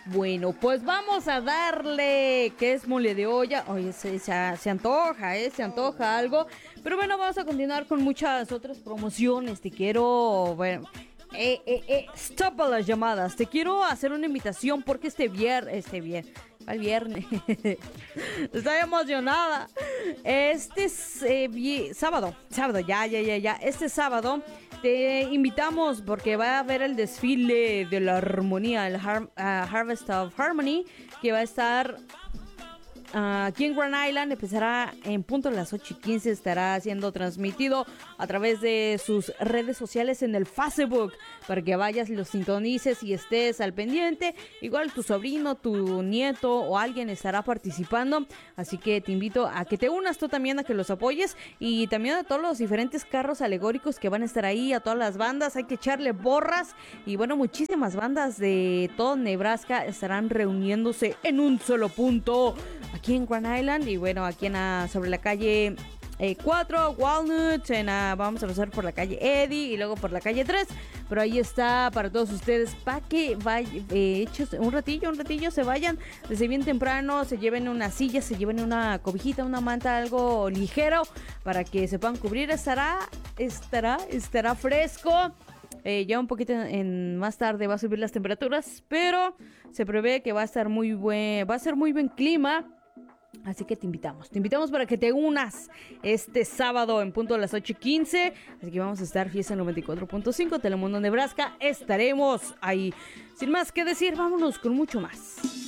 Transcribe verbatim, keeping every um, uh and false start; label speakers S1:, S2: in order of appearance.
S1: Bueno, pues vamos a darle, que es mole de olla. Oye, se, se, se antoja, ¿eh? Se antoja algo. Pero bueno, vamos a continuar con muchas otras promociones. Te quiero, bueno, eh, eh, eh, stop a las llamadas. Te quiero hacer una invitación porque este viernes, este viernes, al viernes, estoy emocionada. Este es, eh, vi- sábado, sábado, ya, ya, ya, ya. Este sábado te invitamos porque va a haber el desfile de la armonía, el Har- uh, Harvest of Harmony, que va a estar uh, aquí en Grand Island. Empezará en punto a las ocho y quince. Estará siendo transmitido a través de sus redes sociales en el Facebook para que vayas y lo sintonices y estés al pendiente. Igual tu sobrino, tu nieto o alguien estará participando, así que te invito a que te unas tú también, a que los apoyes, y también a todos los diferentes carros alegóricos que van a estar ahí, a todas las bandas. Hay que echarle borras y bueno, muchísimas bandas de todo Nebraska estarán reuniéndose en un solo punto aquí en Grand Island. Y bueno, aquí en la, sobre la calle Eh, cuatro, Walnut, en, uh, vamos a pasar por la calle Eddie y luego por la calle tres, pero ahí está para todos ustedes, para que vayan, eh, hechos un ratillo, un ratillo, se vayan desde bien temprano, se lleven una silla, se lleven una cobijita, una manta, algo ligero, para que se puedan cubrir. Estará, estará, estará fresco. Eh, ya un poquito en, en más tarde va a subir las temperaturas, pero se prevé que va a estar muy buen, va a ser muy buen clima. Así que te invitamos, te invitamos para que te unas este sábado en punto a las ocho y quince. Así que vamos a estar Fiesta noventa y cuatro punto cinco, Telemundo Nebraska. Estaremos ahí. Sin más que decir, vámonos con mucho más.